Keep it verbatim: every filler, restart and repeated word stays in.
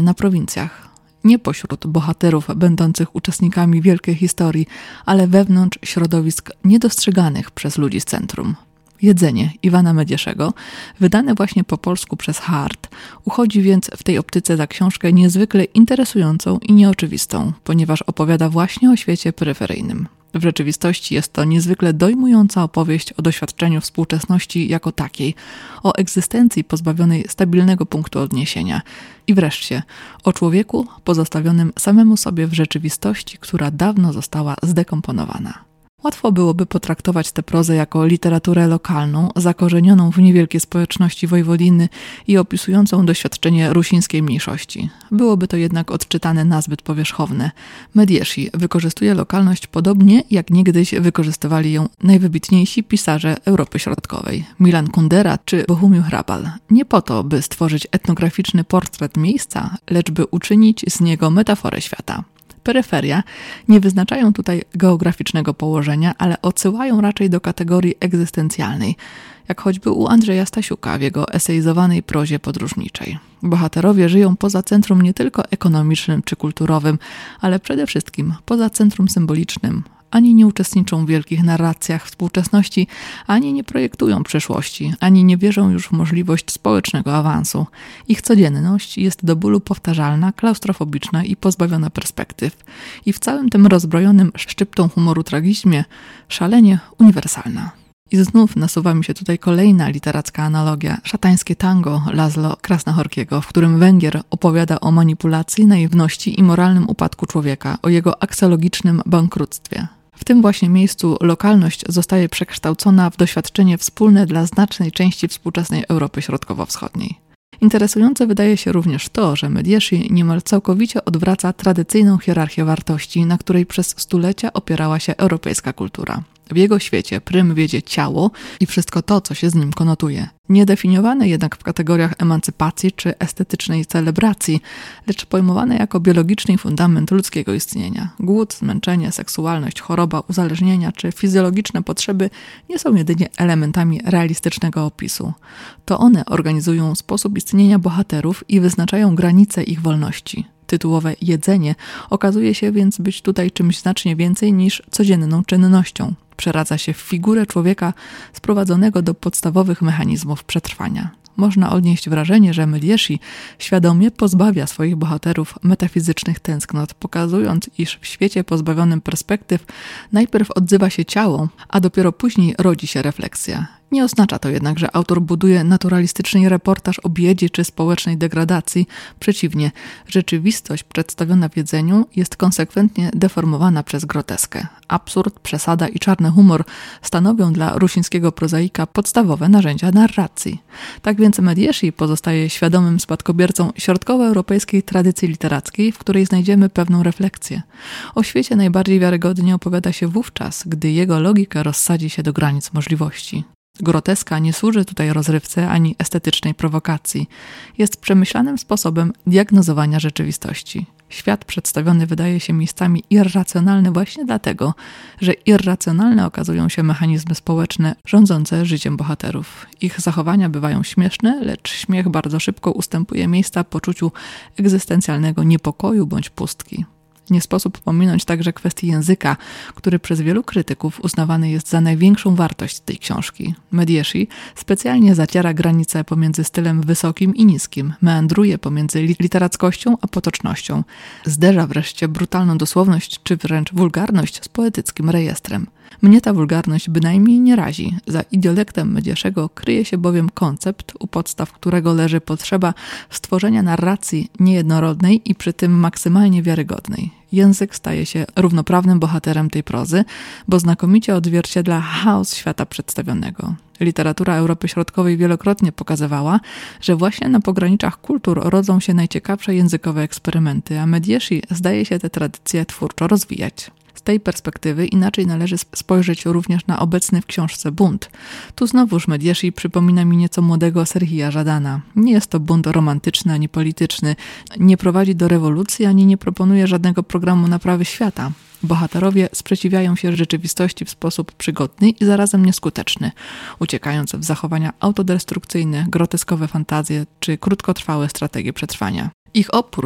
na prowincjach. Nie pośród bohaterów będących uczestnikami wielkiej historii, ale wewnątrz środowisk niedostrzeganych przez ludzi z centrum. Jedzenie Iwana Medieszego, wydane właśnie po polsku przez Hart, uchodzi więc w tej optyce za książkę niezwykle interesującą i nieoczywistą, ponieważ opowiada właśnie o świecie peryferyjnym. W rzeczywistości jest to niezwykle dojmująca opowieść o doświadczeniu współczesności jako takiej, o egzystencji pozbawionej stabilnego punktu odniesienia i wreszcie o człowieku pozostawionym samemu sobie w rzeczywistości, która dawno została zdekomponowana. Łatwo byłoby potraktować tę prozę jako literaturę lokalną, zakorzenioną w niewielkiej społeczności Wojwodiny i opisującą doświadczenie rusińskiej mniejszości. Byłoby to jednak odczytane nazbyt powierzchowne. Mediesi wykorzystuje lokalność podobnie, jak niegdyś wykorzystywali ją najwybitniejsi pisarze Europy Środkowej, Milan Kundera czy Bohumil Hrabal. Nie po to, by stworzyć etnograficzny portret miejsca, lecz by uczynić z niego metaforę świata. Peryferia nie wyznaczają tutaj geograficznego położenia, ale odsyłają raczej do kategorii egzystencjalnej, jak choćby u Andrzeja Stasiuka w jego eseizowanej prozie podróżniczej. Bohaterowie żyją poza centrum nie tylko ekonomicznym czy kulturowym, ale przede wszystkim poza centrum symbolicznym. Ani nie uczestniczą w wielkich narracjach współczesności, ani nie projektują przyszłości, ani nie wierzą już w możliwość społecznego awansu. Ich codzienność jest do bólu powtarzalna, klaustrofobiczna i pozbawiona perspektyw. I w całym tym rozbrojonym szczyptą humoru tragizmie szalenie uniwersalna. I znów nasuwa mi się tutaj kolejna literacka analogia, szatańskie tango Laszlo Krasznahorkiego, w którym Węgier opowiada o manipulacji, naiwności i moralnym upadku człowieka, o jego aksjologicznym bankructwie. W tym właśnie miejscu lokalność zostaje przekształcona w doświadczenie wspólne dla znacznej części współczesnej Europy Środkowo-Wschodniej. Interesujące wydaje się również to, że Mediesi niemal całkowicie odwraca tradycyjną hierarchię wartości, na której przez stulecia opierała się europejska kultura. W jego świecie prym wiedzie ciało i wszystko to, co się z nim konotuje. Niedefiniowane jednak w kategoriach emancypacji czy estetycznej celebracji, lecz pojmowane jako biologiczny fundament ludzkiego istnienia. Głód, zmęczenie, seksualność, choroba, uzależnienia czy fizjologiczne potrzeby nie są jedynie elementami realistycznego opisu. To one organizują sposób istnienia bohaterów i wyznaczają granice ich wolności. Tytułowe jedzenie okazuje się więc być tutaj czymś znacznie więcej niż codzienną czynnością. Przeradza się w figurę człowieka sprowadzonego do podstawowych mechanizmów przetrwania. Można odnieść wrażenie, że Mediesi świadomie pozbawia swoich bohaterów metafizycznych tęsknot, pokazując, iż w świecie pozbawionym perspektyw najpierw odzywa się ciało, a dopiero później rodzi się refleksja. Nie oznacza to jednak, że autor buduje naturalistyczny reportaż o biedzie czy społecznej degradacji. Przeciwnie, rzeczywistość przedstawiona w jedzeniu jest konsekwentnie deformowana przez groteskę. Absurd, przesada i czarny humor stanowią dla rusińskiego prozaika podstawowe narzędzia narracji. Tak więc Mediesi pozostaje świadomym spadkobiercą środkowoeuropejskiej tradycji literackiej, w której znajdziemy pewną refleksję. O świecie najbardziej wiarygodnie opowiada się wówczas, gdy jego logika rozsadzi się do granic możliwości. Groteska nie służy tutaj rozrywce ani estetycznej prowokacji. Jest przemyślanym sposobem diagnozowania rzeczywistości. Świat przedstawiony wydaje się miejscami irracjonalny właśnie dlatego, że irracjonalne okazują się mechanizmy społeczne rządzące życiem bohaterów. Ich zachowania bywają śmieszne, lecz śmiech bardzo szybko ustępuje miejsca poczuciu egzystencjalnego niepokoju bądź pustki. Nie sposób pominąć także kwestii języka, który przez wielu krytyków uznawany jest za największą wartość tej książki. Mediesi specjalnie zaciera granice pomiędzy stylem wysokim i niskim, meandruje pomiędzy literackością a potocznością. Zderza wreszcie brutalną dosłowność czy wręcz wulgarność z poetyckim rejestrem. Mnie ta wulgarność bynajmniej nie razi. Za idiolektem Medieszego kryje się bowiem koncept, u podstaw którego leży potrzeba stworzenia narracji niejednorodnej i przy tym maksymalnie wiarygodnej. Język staje się równoprawnym bohaterem tej prozy, bo znakomicie odzwierciedla chaos świata przedstawionego. Literatura Europy Środkowej wielokrotnie pokazywała, że właśnie na pograniczach kultur rodzą się najciekawsze językowe eksperymenty, a Mediesi zdaje się te tradycje twórczo rozwijać. Z tej perspektywy inaczej należy spojrzeć również na obecny w książce bunt. Tu znowuż Mediesi przypomina mi nieco młodego Serhija Żadana. Nie jest to bunt romantyczny ani polityczny, nie prowadzi do rewolucji ani nie proponuje żadnego programu naprawy świata. Bohaterowie sprzeciwiają się rzeczywistości w sposób przygodny i zarazem nieskuteczny, uciekając w zachowania autodestrukcyjne, groteskowe fantazje czy krótkotrwałe strategie przetrwania. Ich opór